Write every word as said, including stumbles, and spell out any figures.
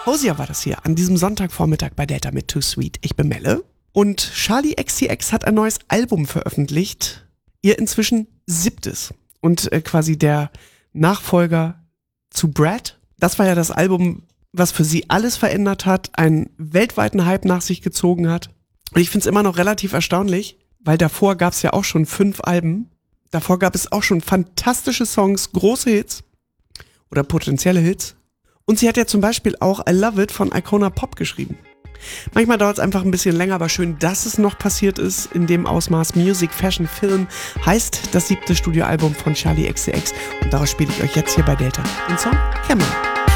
Hosier war das hier an diesem Sonntagvormittag bei Delta mit Too Sweet. Ich bin Melle und Charli X C X hat ein neues Album veröffentlicht. Ihr inzwischen siebtes und äh, quasi der Nachfolger zu Brad. Das war ja das Album, was für sie alles verändert hat, einen weltweiten Hype nach sich gezogen hat. Und ich finde es immer noch relativ erstaunlich, weil davor gab es ja auch schon fünf Alben. Davor gab es auch schon fantastische Songs, große Hits oder potenzielle Hits. Und sie hat ja zum Beispiel auch I Love It von Icona Pop geschrieben. Manchmal dauert es einfach ein bisschen länger, aber schön, dass es noch passiert ist in dem Ausmaß. Music, Fashion, Film heißt das siebte Studioalbum von Charli X C X. Und daraus spiele ich euch jetzt hier bei Delta den Song Camera.